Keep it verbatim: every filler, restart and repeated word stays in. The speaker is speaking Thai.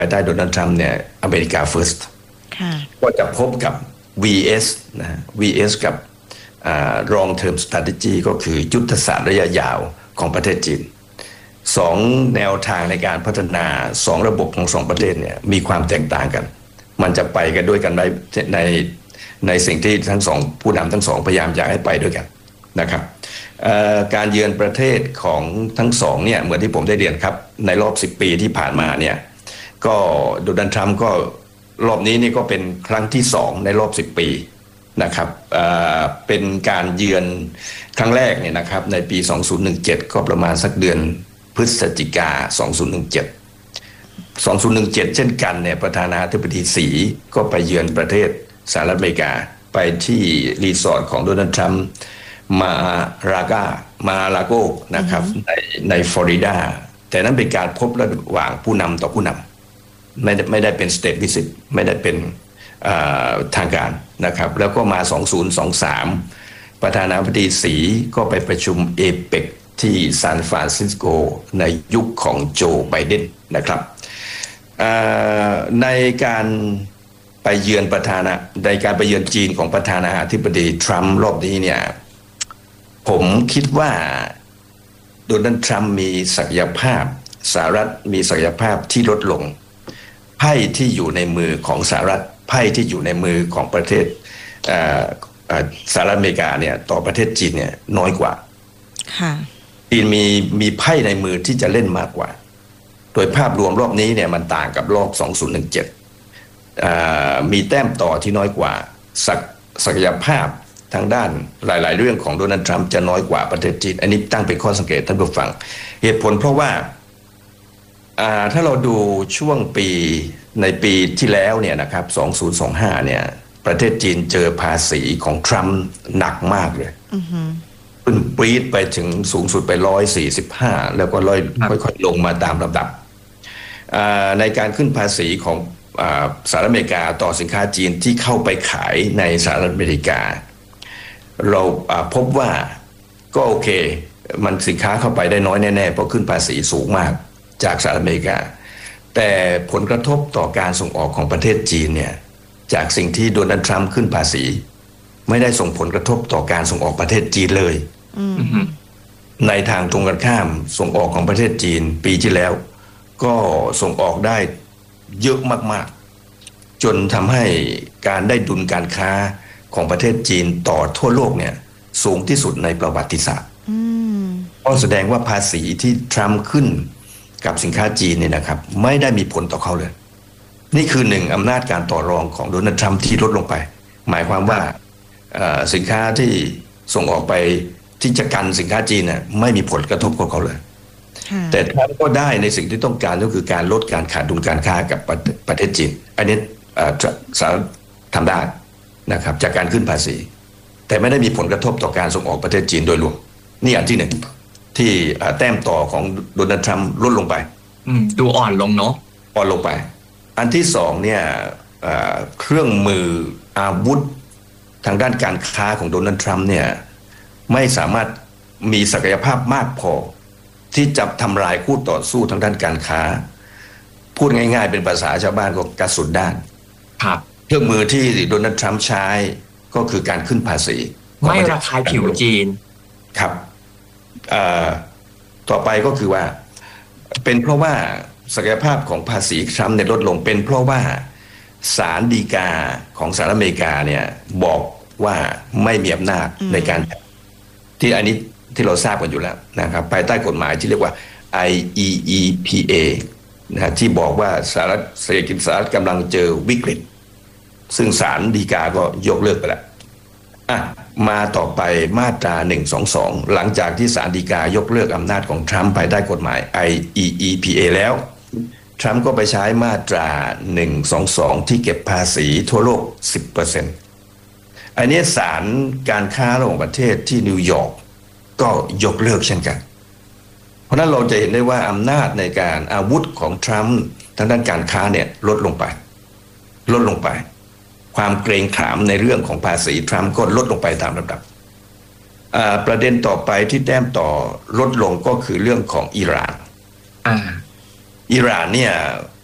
ใต้โดนัลด์ทรัมป์เนี่ยอเมริกา first ก็จะพบกับ วี เอส นะ วี เอส กับ long term strategy ก็คือยุทธศาสตร์ระยะยาวของประเทศจีนสองแนวทางในการพัฒนาสองระบบของสองประเทศเนี่ยมีความแตกต่างกันมันจะไปกันด้วยกันในในในสิ่งที่ทั้งสองผู้นำทั้งสองพยายามอยากให้ไปด้วยกันนะครับการเยือนประเทศของทั้งสองเนี่ยเหมือนที่ผมได้เรียนครับในรอบสิบปีที่ผ่านมาเนี่ยก็โดนัลด์ทรัมป์ก็รอบนี้นี่ก็เป็นครั้งที่สองในรอบสิบปีนะครับเอ่อเป็นการเยือนครั้งแรกเนี่ยนะครับในปีสองพันสิบเจ็ดก็ประมาณสักเดือนพฤศจิกาสองพันสิบเจ็ด สองพันสิบเจ็ดเช่นกันเนี่ยประธานาธิบดีสีก็ไปเยือนประเทศสหรัฐอเมริกาไปที่รีสอร์ทของโดนัลด์ทรัมป์มาราก้ามาลาโกนะครับในในฟลอริดาแต่นั้นเป็นการพบระหว่างผู้นำต่อผู้นำไม่ได้ไม่ได้เป็นสเตทวิสิตไม่ได้เป็นทางการนะครับแล้วก็มาสองพันยี่สิบสามประธานาธิบดีสีก็ไปประชุมเอเปกที่ซานฟรานซิสโกในยุคของโจไบเดนนะครับในการไปเยือนประธานะในการไปเยือนจีนของประธานาธิบดีทรัมป์รอบนี้เนี่ยผมคิดว่าโดนัลด์ทรัมป์มีศักยภาพสหรัฐมีศักยภาพที่ลดลงไพ่ที่อยู่ในมือของสหรัฐไพ่ที่อยู่ในมือของประเทศสหรัฐอเมริกาเนี่ยต่อประเทศจีนเนี่ยน้อยกว่าจีนมีมีไพ่ในมือที่จะเล่นมากกว่าโดยภาพรวมรอบนี้เนี่ยมันต่างกับรอบสองพันสิบเจ็ดมีแต้มต่อที่น้อยกว่าศักศักยภาพทางด้านหลายๆเรื่องของโดนัลด์ทรัมป์จะน้อยกว่าประเทศจีนอันนี้ตั้งเป็นข้อสังเกตท่านผู้ฟังเหตุผลเพราะว่าถ้าเราดูช่วงปีในปีที่แล้วเนี่ยนะครับสองพันยี่สิบห้าเนี่ยประเทศจีนเจอภาษีของทรัมป์หนักมากเลยขึ้นปรี๊ดไปถึงสูงสุดไปหนึ่งร้อยสี่สิบห้าแล้วก็ค่อยๆลงมาตามลำดับในการขึ้นภาษีของสหรัฐอเมริกาต่อสินค้าจีนที่เข้าไปขายในสหรัฐอเมริกาเราพบว่าก็โอเคมันสินค้าเข้าไปได้น้อยแน่ๆเพราะขึ้นภาษีสูงมากจากสหรัฐอเมริกาแต่ผลกระทบต่อการส่งออกของประเทศจีนเนี่ยจากสิ่งที่โดนัลด์ทรัมป์ขึ้นภาษีไม่ได้ส่งผลกระทบต่อการส่งออกประเทศจีนเลยในทางตรงกันข้ามส่งออกของประเทศจีนปีที่แล้วก็ส่งออกได้เยอะมากๆจนทำให้การได้ดุลการค้าของประเทศจีนต่อทั่วโลกเนี่ยสูงที่สุดในประวัติศาสตร์ก็แสดงว่าภาษีที่ทรัมป์ขึ้นกับสินค้าจีนเนี่ยนะครับไม่ได้มีผลต่อเขาเลยนี่คือหนึ่งอำนาจการต่อรองของโดนัลด์ทรัมป์ที่ลดลงไปหมายความว่าสินค้าที่ส่งออกไปที่จะกันสินค้าจีนเนี่ยไม่มีผลกระทบกับเขาเลยแต่ทรัมป์ก็ได้ในสิ่งที่ต้องการก็คือการลดการขาดดุลการค้ากับประเทศจีนอันนี้สหรัฐทำได้นะครับจากการขึ้นภาษีแต่ไม่ได้มีผลกระทบต่อการส่งออกประเทศจีนโดยรวมนี่อันที่หนึ่งที่แต้มต่อของโดนัลด์ทรัมป์ลดลงไปดูอ่อนลงเนาะอ่อนลงไปอันที่สองเนี่ยเครื่องมืออาวุธทางด้านการค้าของโดนัลด์ทรัมป์เนี่ยไม่สามารถมีศักยภาพมากพอที่จะทำลายคู่ต่อสู้ทางด้านการค้าพูดง่ายๆเป็นภาษาชาวบ้านก็กระสุนด้านครับเครื่องมือที่โดนัลด์ทรัมป์ใช้ก็คือการขึ้นภาษีไม่ระคายผิวจีนครับต่อไปก็คือว่าเป็นเพราะว่าศักยภาพของภาษีทรัมป์เนี่ยลดลงเป็นเพราะว่าศาลฎีกาของสหรัฐอเมริกาเนี่ยบอกว่าไม่มีอำนาจในการที่อันนี้ที่เราทราบกันอยู่แล้วนะครับภายใต้กฎหมายที่เรียกว่า ไอ อี อี พี เอ นะที่บอกว่าสหรัฐเศรษฐกิจสหรัฐกำลังเจอวิกฤตซึ่งศาลฎีกาก็ยกเลิกไปแล้วอ่ะมาต่อไปมาตราหนึ่งสองสองหลังจากที่ศาลฎีกายกเลิกอำนาจของทรัมป์ภายใต้กฎหมาย ไอ อี อี พี เอ แล้วทรัมป์ก็ไปใช้มาตราหนึ่งสองสองที่เก็บภาษีทั่วโลก สิบเปอร์เซ็นต์ อันนี้ศาลการค้าระหว่างประเทศที่นิวยอร์กก็ยกเลิกเช่นกันเพราะนั้นเราจะเห็นได้ว่าอำนาจในการอาวุธของทรัมป์ทางด้านการค้าเนี่ยลดลงไปลดลงไปความเกรงขามในเรื่องของภาษีทรัมป์ก็ลดลงไปตามลำดับประเด็นต่อไปที่แต้มต่อลดลงก็คือเรื่องของอิหร่านอิหร่านเนี่ย